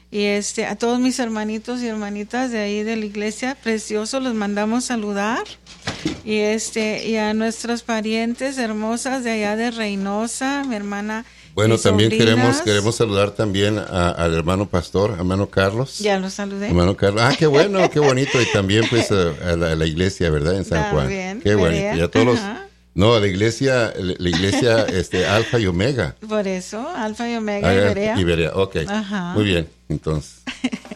Y a todos mis hermanitos y hermanitas de ahí de la iglesia, precioso, los mandamos saludar. Y a nuestras parientes hermosas de allá de Reynosa, mi hermana. Bueno, también queremos saludar también al hermano pastor, hermano Carlos. Ya lo saludé. Hermano Carlos. Ah, qué bueno, qué bonito. Y también pues a la iglesia, ¿verdad? En San Juan. Bien, qué bonito. Y a todos los... Ajá. No, la iglesia Alfa y Omega. Por eso, Alfa y Omega y Berea. Y Berea, ok. Ajá. Muy bien, entonces.